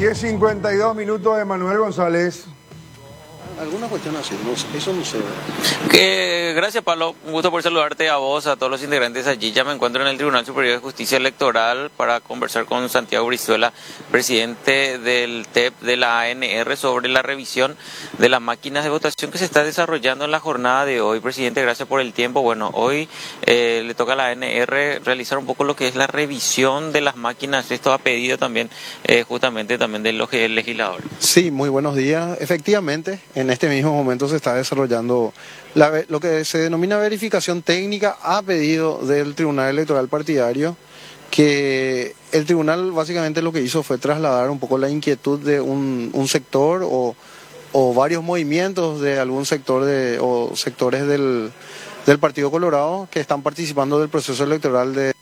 10:52 de Manuel González. Alguna cuestión así, no sé, eso no sé. Gracias, Pablo. Un gusto por saludarte a vos, a todos los integrantes allí. Ya me encuentro en el Tribunal Superior de Justicia Electoral para conversar con Santiago Brizuela, presidente del TEP de la ANR, sobre la revisión de las máquinas de votación que se está desarrollando en la jornada de hoy. Presidente, gracias por el tiempo. Bueno, hoy le toca a la ANR realizar un poco lo que es la revisión de las máquinas. Esto ha pedido también, justamente también de los legisladores. Sí, muy buenos días. Efectivamente, en este mismo momento se está desarrollando lo que se denomina verificación técnica a pedido del Tribunal Electoral Partidario, que el tribunal básicamente lo que hizo fue trasladar un poco la inquietud de un sector o varios movimientos de algún sector o sectores del Partido Colorado que están participando del proceso electoral de...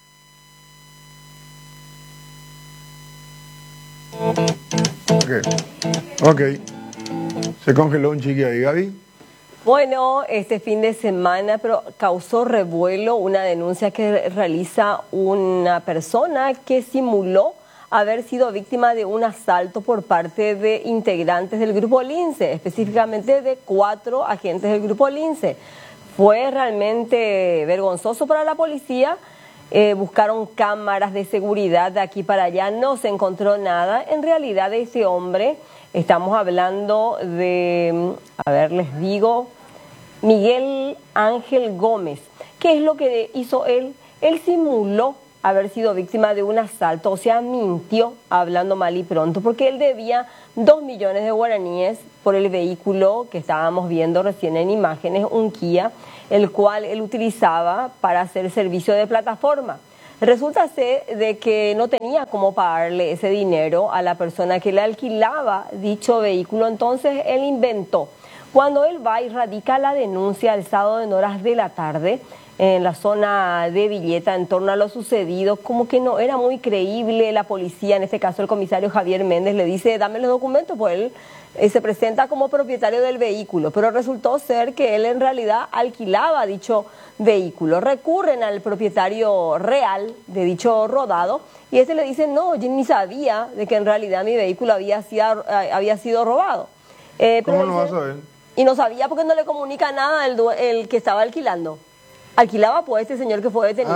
Ok. Se congeló un chiqui ahí, Gaby. Bueno, este fin de semana pero causó revuelo una denuncia que realiza una persona que simuló haber sido víctima de un asalto por parte de integrantes del Grupo Lince, específicamente de 4 agentes del Grupo Lince. Fue realmente vergonzoso para la policía. Buscaron cámaras de seguridad de aquí para allá, no se encontró nada. En realidad ese hombre, estamos hablando de, a ver, les digo, Miguel Ángel Gómez. ¿Qué es lo que hizo él? Él simuló haber sido víctima de un asalto, o sea, mintió, hablando mal y pronto, porque él debía 2 millones de guaraníes por el vehículo que estábamos viendo recién en imágenes, un Kia, el cual él utilizaba para hacer servicio de plataforma. Resulta ser de que no tenía cómo pagarle ese dinero a la persona que le alquilaba dicho vehículo, entonces él inventó. Cuando él va y radica la denuncia el sábado en horas de la tarde, en la zona de Villeta, en torno a lo sucedido, como que no era muy creíble la policía, en este caso el comisario Javier Méndez le dice, dame los documentos, pues él se presenta como propietario del vehículo, pero resultó ser que él en realidad alquilaba dicho vehículo. Recurren al propietario real de dicho rodado y este le dice, no, yo ni sabía de que en realidad mi vehículo había sido robado. ¿Cómo lo vas a ver? Y no sabía porque no le comunica nada el que estaba alquilando. Alquilaba pues este señor que fue detenido.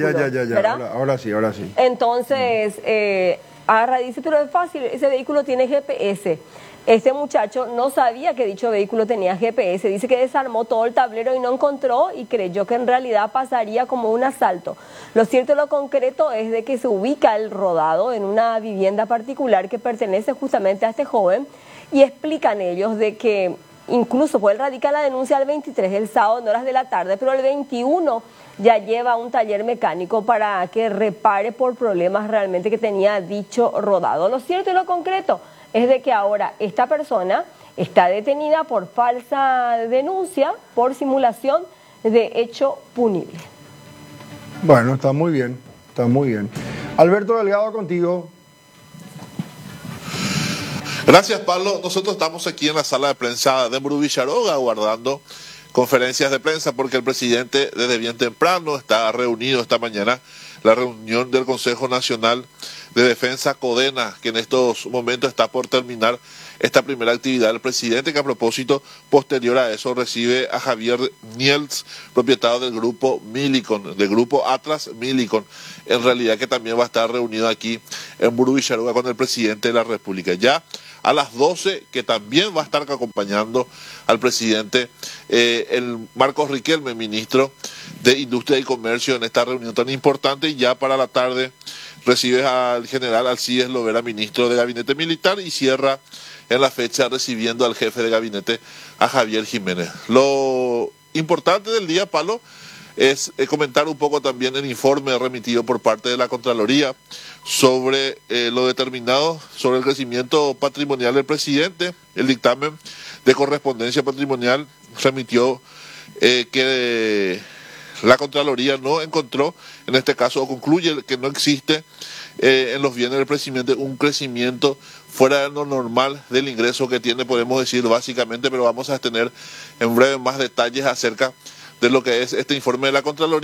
Ya. Ahora sí. Entonces, agarra y dice, pero es fácil, ese vehículo tiene GPS. Este muchacho no sabía que dicho vehículo tenía GPS. Dice que desarmó todo el tablero y no encontró y creyó que en realidad pasaría como un asalto. Lo cierto y lo concreto es de que se ubica el rodado en una vivienda particular que pertenece justamente a este joven y explican ellos de que incluso pues él radica la denuncia el 23, el sábado en horas de la tarde, pero el 21 ya lleva un taller mecánico para que repare por problemas realmente que tenía dicho rodado. Lo cierto y lo concreto es de que ahora esta persona está detenida por falsa denuncia, por simulación de hecho punible. Bueno, está muy bien. Alberto Delgado, contigo. Gracias, Pablo. Nosotros estamos aquí en la sala de prensa de Muru Villaroga aguardando conferencias de prensa porque el presidente desde bien temprano está reunido esta mañana, la reunión del Consejo Nacional de Defensa CODENA, que en estos momentos está por terminar esta primera actividad del presidente, que a propósito, posterior a eso, recibe a Javier Niels, propietario del grupo Millicom, del grupo Atlas Millicom, en realidad que también va a estar reunido aquí en Muru Villaroga con el presidente de la República. Ya a las 12, que también va a estar acompañando al presidente el Marcos Riquelme, ministro de Industria y Comercio, en esta reunión tan importante, y ya para la tarde recibe al general Alcides Lovera, ministro de Gabinete Militar, y cierra en la fecha recibiendo al jefe de gabinete, a Javier Jiménez. Lo importante del día, Pablo, es comentar un poco también el informe remitido por parte de la Contraloría sobre lo determinado sobre el crecimiento patrimonial del presidente. El dictamen de correspondencia patrimonial remitió que la Contraloría no encontró, en este caso, o concluye que no existe en los bienes del presidente un crecimiento fuera de lo normal del ingreso que tiene, podemos decir básicamente, pero vamos a tener en breve más detalles acerca de lo que es este informe de la Contraloría,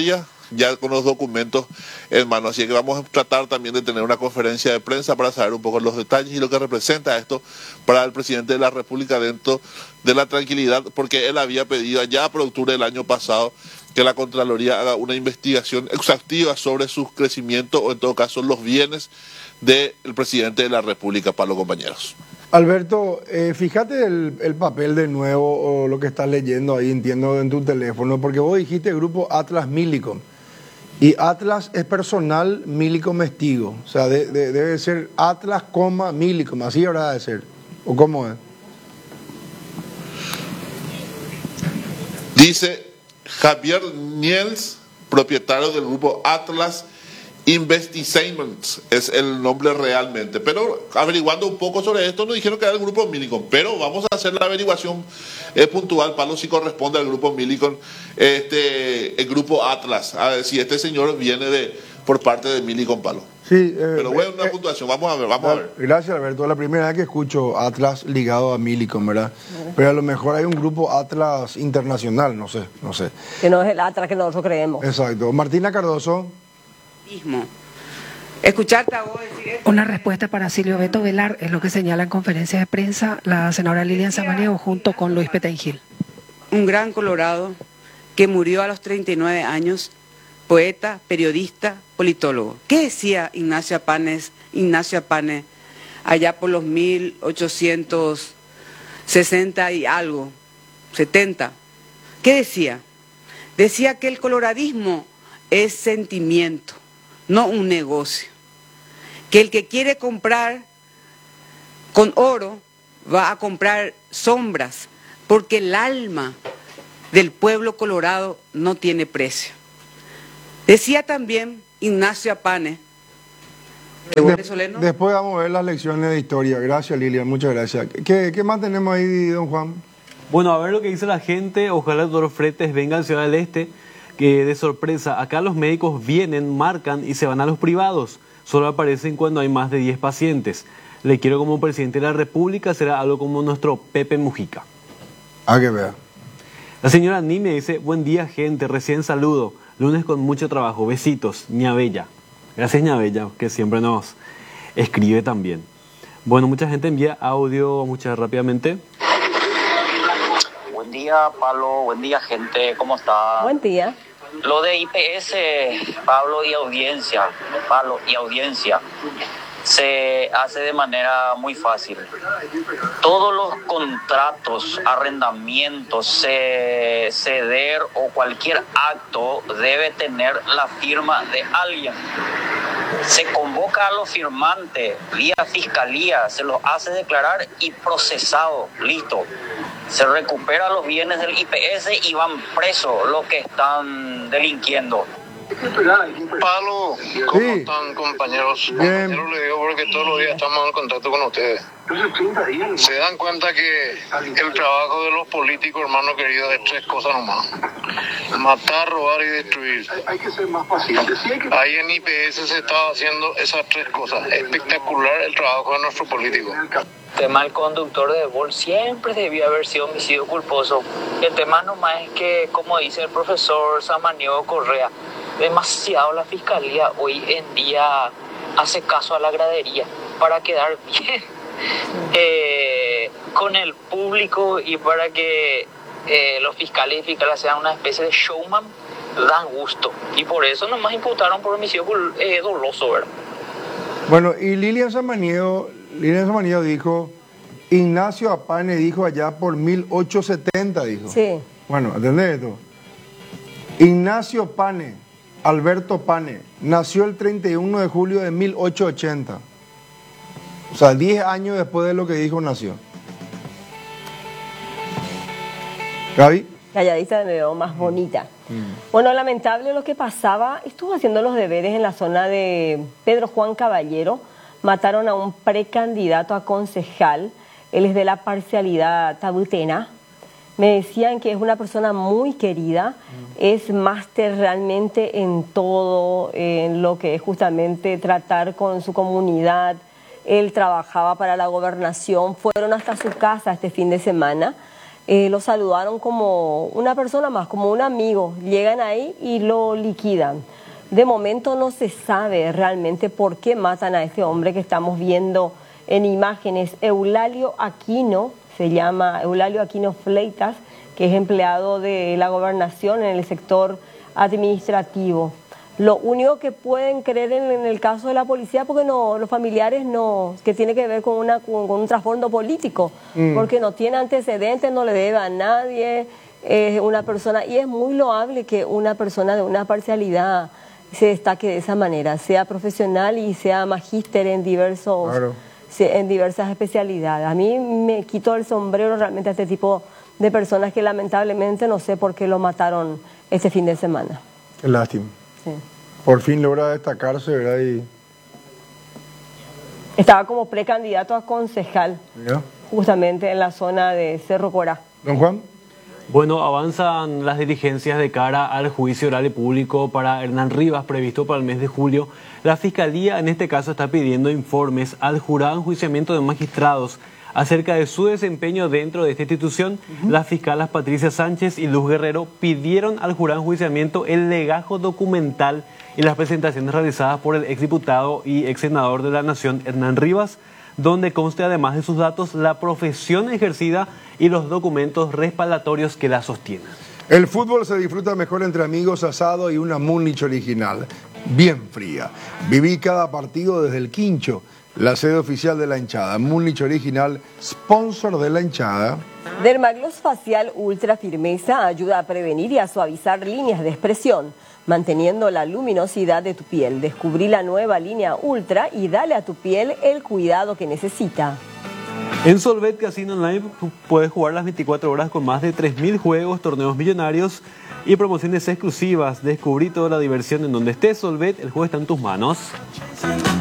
ya con los documentos en mano. Así que vamos a tratar también de tener una conferencia de prensa para saber un poco los detalles y lo que representa esto para el presidente de la República dentro de la tranquilidad, porque él había pedido ya por octubre del año pasado que la Contraloría haga una investigación exhaustiva sobre su crecimiento o en todo caso los bienes del presidente de la República, para los compañeros. Alberto, fíjate el papel de nuevo o lo que estás leyendo ahí, entiendo, en tu teléfono, porque vos dijiste grupo Atlas Millicom. Y Atlas es personal, Millicom es Tigo. O sea, debe ser Atlas, Millicom, así habrá de ser. ¿O cómo es? Dice Javier Niels, propietario del grupo Atlas Investigations, es el nombre realmente. Pero averiguando un poco sobre esto, nos dijeron que era el grupo Millicom. Pero vamos a hacer la averiguación puntual, Pablo, si corresponde al grupo Millicom, el grupo Atlas. A ver si este señor viene por parte de Millicom, Pablo. Sí, pero bueno, una puntuación, vamos a ver. Gracias, Alberto. Es la primera vez que escucho Atlas ligado a Millicom, ¿verdad? Pero a lo mejor hay un grupo Atlas internacional, no sé. Que no es el Atlas que nosotros creemos. Exacto. Martina Cardoso. Escucharte a vos decir esto. Una respuesta para Silvio Beto Velar es lo que señala en conferencia de prensa la senadora Lilian Samaniego junto con Luis Petengil. Un gran colorado que murió a los 39 años, poeta, periodista, politólogo. ¿Qué decía Ignacio Apane allá por los 1860 y algo, 70? ¿Qué decía? Decía que el coloradismo es sentimiento, no un negocio. Que el que quiere comprar con oro va a comprar sombras, porque el alma del pueblo colorado no tiene precio. Decía también Ignacio Apane. Después vamos a ver las lecciones de historia. Gracias, Lilian, muchas gracias. ¿Qué más tenemos ahí, don Juan? Bueno, a ver lo que dice la gente. Ojalá todos los fretes vengan a Ciudad del Este. Que de sorpresa, acá los médicos vienen, marcan y se van a los privados. Solo aparecen cuando hay más de 10 pacientes. Le quiero como presidente de la República, será algo como nuestro Pepe Mujica. Ah, que vea. La señora Ni me dice, buen día gente, recién saludo. Lunes con mucho trabajo, besitos, Ñabella. Gracias Ñabella, que siempre nos escribe también. Bueno, mucha gente envía audio, muchas rápidamente. Buen día, Pablo. Buen día, gente. ¿Cómo está? Buen día. Lo de IPS, Pablo y audiencia, se hace de manera muy fácil. Todos los contratos, arrendamientos, ceder o cualquier acto debe tener la firma de alguien. Se convoca a los firmantes vía fiscalía, se los hace declarar y procesado, listo. Se recuperan los bienes del IPS y van presos los que están delinquiendo. Pablo, ¿cómo están, compañeros? Bien. Compañeros, les digo porque todos los días estamos en contacto con ustedes. Se dan cuenta que el trabajo de los políticos, hermano querido, es tres cosas nomás: matar, robar y destruir. Hay que ser más pacientes. Ahí en IPS se está haciendo esas tres cosas. Espectacular el trabajo de nuestro político. El tema del conductor de Vol siempre debió haber sido homicidio culposo. El tema nomás es que, como dice el profesor Samaniego Correa, demasiado la fiscalía hoy en día hace caso a la gradería para quedar bien con el público y para que los fiscales y fiscales sean una especie de showman, dan gusto. Y por eso nomás imputaron por homicidio doloso, ¿verdad? Bueno, y Lilian Samaniego dijo, Ignacio Apane dijo allá por 1870, dijo. Sí. Bueno, ¿entendés esto? Ignacio Pane, Alberto Pane, nació el 31 de julio de 1880. O sea, 10 años después de lo que dijo nació. ¿Gaby? Calladita me veo más bonita. Bueno, lamentable lo que pasaba. Estuvo haciendo los deberes en la zona de Pedro Juan Caballero. Mataron a un precandidato a concejal. Él es de la parcialidad tabutena. Me decían que es una persona muy querida. Es máster realmente en todo, en lo que es justamente tratar con su comunidad. Él trabajaba para la gobernación. Fueron hasta su casa este fin de semana. lo saludaron como una persona más, como un amigo. Llegan ahí y lo liquidan. De momento no se sabe realmente por qué matan a este hombre que estamos viendo en imágenes. Eulalio Aquino, se llama Eulalio Aquino Fleitas, que es empleado de la gobernación en el sector administrativo. Lo único que pueden creer en el caso de la policía, porque no, los familiares no, que tiene que ver con un trasfondo político, porque no tiene antecedentes, no le debe a nadie, es una persona, y es muy loable que una persona de una parcialidad se destaque de esa manera, sea profesional y sea magíster en diversos, Claro. en diversas especialidades. A mí me quito el sombrero realmente a este tipo de personas que lamentablemente no sé por qué lo mataron este fin de semana. Qué lástima. Sí. Por fin logra destacarse, ¿verdad? Y Estaba como precandidato a concejal, ¿ya? justamente en la zona de Cerro Corá. Don Juan. Bueno, avanzan las diligencias de cara al juicio oral y público para Hernán Rivas previsto para el mes de julio. La Fiscalía en este caso está pidiendo informes al jurado de enjuiciamiento de magistrados acerca de su desempeño dentro de esta institución. Las fiscales Patricia Sánchez y Luz Guerrero pidieron al jurado de enjuiciamiento el legajo documental y las presentaciones realizadas por el exdiputado y ex senador de la Nación, Hernán Rivas, donde conste además de sus datos la profesión ejercida y los documentos respaldatorios que la sostienen. El fútbol se disfruta mejor entre amigos, asado y una Múnich original, bien fría. Viví cada partido desde el Quincho, la sede oficial de la hinchada. Múnich original, sponsor de la hinchada. Dermagloss Facial Ultra Firmeza ayuda a prevenir y a suavizar líneas de expresión, manteniendo la luminosidad de tu piel. Descubrí la nueva línea Ultra y dale a tu piel el cuidado que necesita. En Solvet Casino Online puedes jugar las 24 horas con más de 3.000 juegos, torneos millonarios y promociones exclusivas. Descubrí toda la diversión en donde estés. Solvet, el juego está en tus manos.